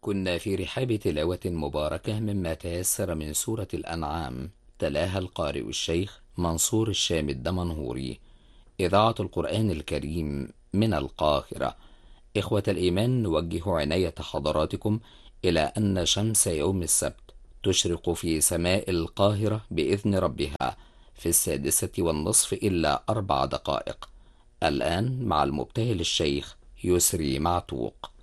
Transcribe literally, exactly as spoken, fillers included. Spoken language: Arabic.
كنا في رحاب تلاوة مباركة مما تيسر من سورة الأنعام، تلاها القارئ الشيخ منصور الشام الدمنهوري، إذاعة القرآن الكريم من القاهرة. إخوة الإيمان، نوجه عناية حضراتكم إلى أن شمس يوم السبت تشرق في سماء القاهرة بإذن ربها في السادسة والنصف إلا أربع دقائق. الآن مع المبتهل الشيخ يسري معتوق.